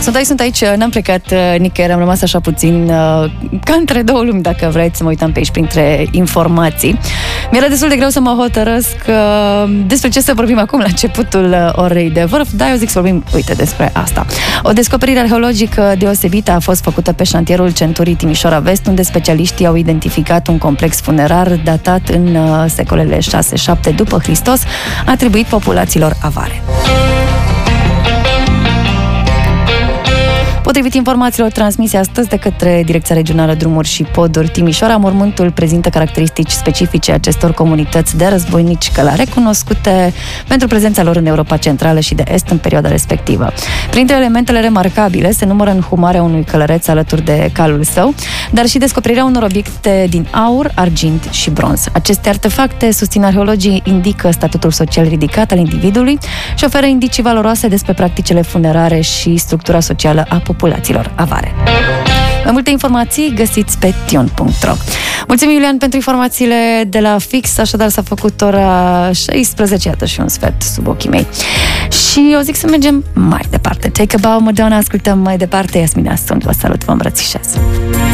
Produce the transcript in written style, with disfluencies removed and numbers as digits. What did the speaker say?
Sunt aici, n-am plecat nicăieri, am rămas așa puțin ca între două lumi, dacă vreți să mă uitam pe aici printre informații. Mi-era destul de greu să mă hotărăsc despre ce să vorbim acum la începutul orei de vârf, dar eu zic să vorbim, uite, despre asta. O descoperire arheologică deosebită a fost făcută pe șantierul centurii Timișoara Vest, unde specialiștii au identificat un complex funerar datat în secolele 6-7 după Hristos, atribuit populațiilor avare. Potrivit informațiilor transmise astăzi de către Direcția Regională Drumuri și Poduri Timișoara, mormântul prezintă caracteristici specifice acestor comunități de războinici călare, cunoscute pentru prezența lor în Europa Centrală și de Est în perioada respectivă. Printre elementele remarcabile se numără înhumarea unui călăreț alături de calul său, dar și descoperirea unor obiecte din aur, argint și bronz. Aceste artefacte, susțin arheologii, indică statutul social ridicat al individului și oferă indicii valoroase despre practicile funerare și structura socială a populațiilor avare. Mai multe informații găsiți pe tion.ro. Mulțumim, Iulian, pentru informațiile de la Fix. Așadar s-a făcut ora 16, iată și un sfert sub ochii mei. Și eu zic să mergem mai departe. Take a bow, Madonna, ascultăm mai departe. Iasmina sunt, vă salut, vă îmbrățișez.